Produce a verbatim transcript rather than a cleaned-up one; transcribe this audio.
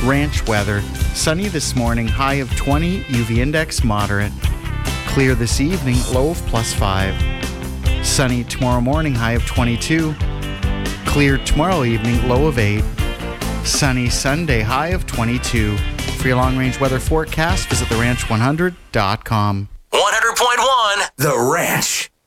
Ranch weather. Sunny this morning, high of twenty, U V index moderate. Clear this evening, low of plus five. Sunny tomorrow morning, high of twenty-two. Clear tomorrow evening, low of eight. Sunny Sunday, high of twenty-two. For your long-range weather forecast, visit the ranch one hundred dot com. one hundred point one The Ranch.